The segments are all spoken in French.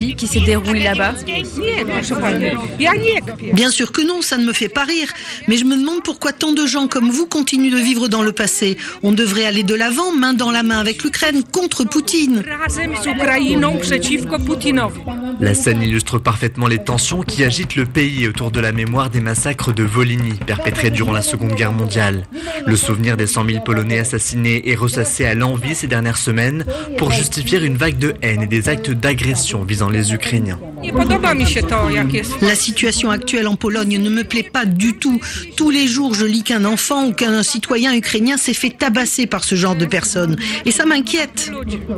crime qui s'est déroulé là-bas? Bien sûr que non, ça ne me fait pas rire. Mais je me demande pourquoi tant de gens comme vous continuent de vivre dans le passé. On devrait aller de l'avant, main dans la main avec l'Ukraine, contre Poutine. La scène illustre parfaitement les tensions qui agitent le pays autour de la mémoire des massacres de Volhynie, perpétrés durant la Seconde Guerre mondiale. Le souvenir des 100 000 Polonais assassinés est ressassé à l'envi ces dernières semaines pour justifier une vague de haine et des actes d'agression visant les Ukrainiens. La situation actuelle en Pologne ne me plaît pas du tout. Tous les jours, je lis qu'un enfant ou qu'un citoyen ukrainien s'est fait tabasser par ce genre de personnes. Et ça m'inquiète.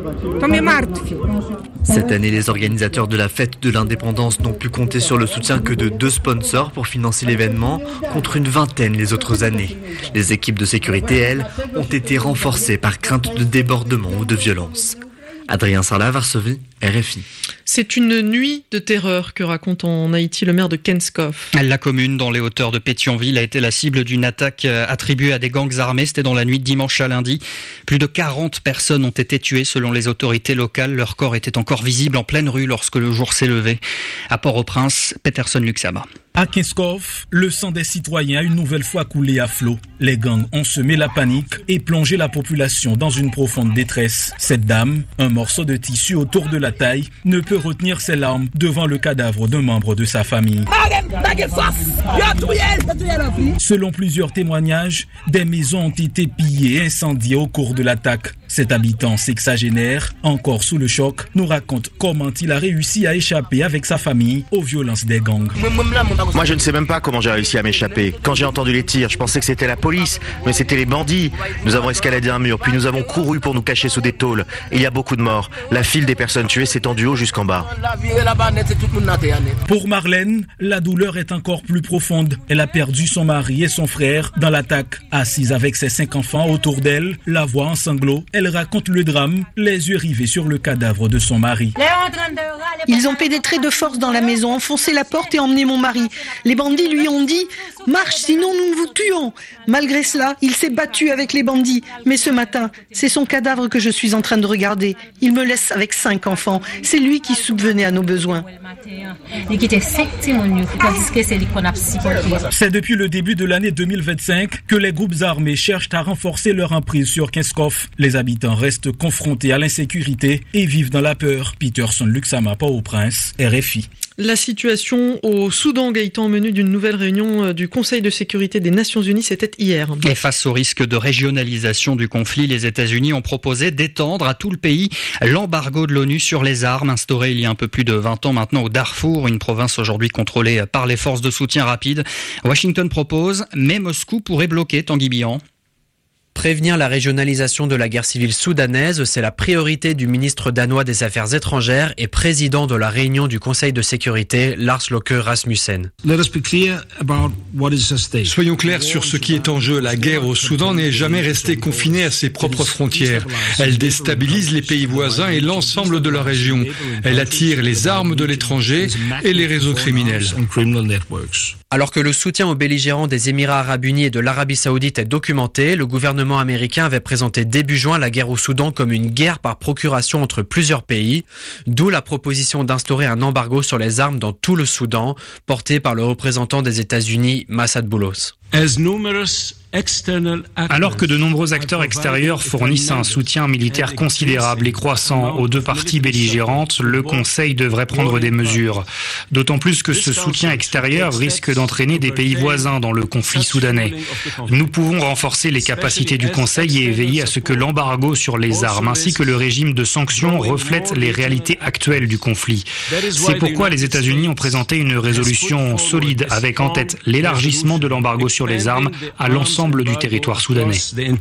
Cette année, les organisateurs de la fête de l'indépendance n'ont pu compter sur le soutien que de 2 sponsors pour financer l'événement, contre une vingtaine les autres années. Les équipes de sécurité, elles, ont été renforcées par crainte de débordement ou de violence. Adrien Sarlat, Varsovie, RFI. C'est une nuit de terreur que raconte en Haïti le maire de Kenskov. La commune, dans les hauteurs de Pétionville, a été la cible d'une attaque attribuée à des gangs armés. C'était dans la nuit de dimanche à lundi. Plus de 40 personnes ont été tuées selon les autorités locales. Leurs corps étaient encore visibles en pleine rue lorsque le jour s'est levé. À Port-au-Prince, Peterson Luxaba. À Kenskov, le sang des citoyens a une nouvelle fois coulé à flot. Les gangs ont semé la panique et plongé la population dans une profonde détresse. Cette dame, un morceau de tissu autour de la taille, ne peut retenir ses larmes devant le cadavre d'un membre de sa famille. Selon plusieurs témoignages, des maisons ont été pillées et incendiées au cours de l'attaque. Cet habitant sexagénaire, encore sous le choc, nous raconte comment il a réussi à échapper avec sa famille aux violences des gangs. Moi, je ne sais même pas comment j'ai réussi à m'échapper. Quand j'ai entendu les tirs, je pensais que c'était la police, mais c'était les bandits. Nous avons escaladé un mur, puis nous avons couru pour nous cacher sous des tôles. Il y a beaucoup de morts. La file des personnes tuées s'étend du haut jusqu'en bas. Pour Marlène, la douleur est encore plus profonde. Elle a perdu son mari et son frère dans l'attaque. Assise avec ses 5 enfants autour d'elle, la voix en sanglots, elle raconte le drame, les yeux rivés sur le cadavre de son mari. Ils ont pénétré de force dans la maison, enfoncé la porte et emmené mon mari. Les bandits lui ont dit « Marche, sinon nous vous tuons !» Malgré cela, il s'est battu avec les bandits. Mais ce matin, c'est son cadavre que je suis en train de regarder. Il me laisse avec 5 enfants. C'est lui qui subvenait à nos besoins. C'est depuis le début de l'année 2025 que les groupes armés cherchent à renforcer leur emprise sur Kenskov. Les habitants restent confrontés à l'insécurité et vivent dans la peur. Peterson Luxama, Port-au-Prince, RFI. La situation au Soudan, Gaëtan, au menu d'une nouvelle réunion du Conseil de sécurité des Nations Unies, c'était hier. Et face au risque de régionalisation du conflit, les États-Unis ont proposé d'étendre à tout le pays l'embargo de l'ONU sur les armes, instauré il y a un peu plus de 20 ans maintenant au Darfour, une province aujourd'hui contrôlée par les forces de soutien rapide. Washington propose, mais Moscou pourrait bloquer, Tanguy Bihan. Prévenir la régionalisation de la guerre civile soudanaise, c'est la priorité du ministre danois des Affaires étrangères et président de la réunion du Conseil de sécurité, Lars Løkke Rasmussen. Soyons clairs sur ce qui est en jeu. La guerre au Soudan n'est jamais restée confinée à ses propres frontières. Elle déstabilise les pays voisins et l'ensemble de la région. Elle attire les armes de l'étranger et les réseaux criminels. Alors que le soutien aux belligérants des Émirats arabes unis et de l'Arabie saoudite est documenté, le gouvernement américain avait présenté début juin la guerre au Soudan comme une guerre par procuration entre plusieurs pays, d'où la proposition d'instaurer un embargo sur les armes dans tout le Soudan, portée par le représentant des États-Unis, Massad Boulos. Alors que de nombreux acteurs extérieurs fournissent un soutien militaire considérable et croissant aux 2 parties belligérantes, le Conseil devrait prendre des mesures. D'autant plus que ce soutien extérieur risque d'entraîner des pays voisins dans le conflit soudanais. Nous pouvons renforcer les capacités du Conseil et veiller à ce que l'embargo sur les armes ainsi que le régime de sanctions reflètent les réalités actuelles du conflit. C'est pourquoi les États-Unis ont présenté une résolution solide avec en tête l'élargissement de l'embargo sur les armes à l'ensemble du territoire soudanais.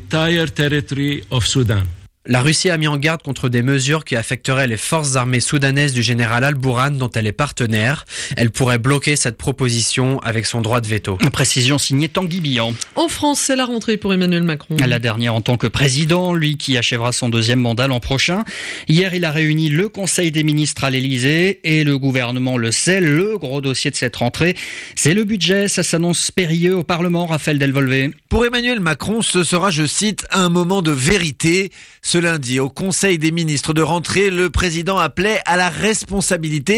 La Russie a mis en garde contre des mesures qui affecteraient les forces armées soudanaises du général Al-Bourhan dont elle est partenaire. Elle pourrait bloquer cette proposition avec son droit de veto. Précision signée Tanguy Bihan. En France, c'est la rentrée pour Emmanuel Macron. La dernière en tant que président, lui qui achèvera son 2e mandat l'an prochain. Hier, il a réuni le Conseil des ministres à l'Élysée et le gouvernement le sait. Le gros dossier de cette rentrée, c'est le budget. Ça s'annonce périlleux au Parlement, Raphaël Delvolvé. Pour Emmanuel Macron, ce sera, je cite, un moment de vérité. Ce lundi, au Conseil des ministres de rentrée, le président appelait à la responsabilité